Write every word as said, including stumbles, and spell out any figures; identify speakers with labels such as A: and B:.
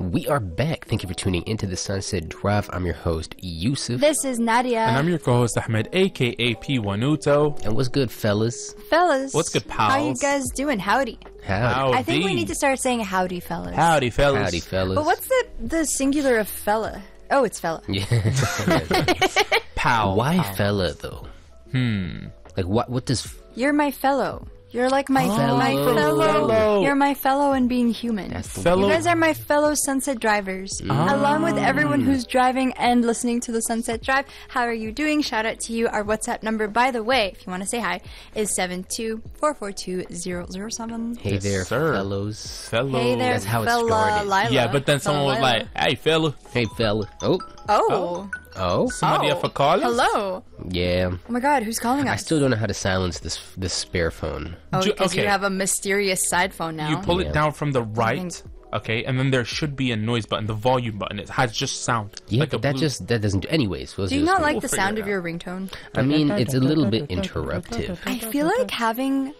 A: We are back. Thank you for tuning into the Sunset Drive. I'm your host, Yusuf.
B: This is Nadia.
C: And I'm your co-host, Ahmed, a k a. P. Wanuto.
A: And what's good, fellas?
B: Fellas.
C: What's good, pals?
B: How you guys doing? Howdy.
A: Howdy.
C: Howdy.
B: I think we need to start saying howdy, fellas.
C: Howdy, fellas.
A: Howdy, fellas.
B: But what's the, the singular of fella? Oh, it's fella.
A: Yeah.
C: Pal.
A: Why
C: pal.
A: fella, though?
C: Hmm.
A: Like, what What does...
B: You're my fellow. You're like my,
A: Fellow.
B: my fellow.
C: Fellow.
B: You're my fellow in being human.
A: That's the
C: Fellow.
B: You guys are my fellow Sunset Drivers.
C: Ah.
B: Along with everyone who's driving and listening to the Sunset Drive, how are you doing? Shout out to you. Our WhatsApp number, by the way, if you want to say hi, is seven two four four two zero zero seven.
A: Hey
C: Yes,
A: there,
C: sir.
A: fellows.
C: Fellow.
B: Hey there,
A: That's how it
B: fella
A: started.
B: Lila.
C: Yeah, but then someone was
B: Fella
C: like, hey, fella.
A: Hey, fella. Oh.
B: Oh.
A: Oh.
C: Somebody
B: Oh.
C: up for calling?
B: Hello.
A: Yeah.
B: Oh my god, who's calling
A: I
B: us?
A: still don't know how to silence this this spare phone.
B: Oh,
C: Ju-
B: because
C: okay.
B: you have a mysterious side phone now.
C: You pull
A: Yeah.
C: it down from the right,
B: think-
C: okay, and then there should be a noise button, the volume button. It has just sound.
A: Yeah,
C: like a
A: but that
C: blue-
A: just... That doesn't do... Anyways. We'll
B: Do you
A: just-
B: not like
C: We'll
B: the
C: figure
B: sound
C: it
B: of your ringtone?
A: I mean, it's a little bit interruptive.
B: I feel like having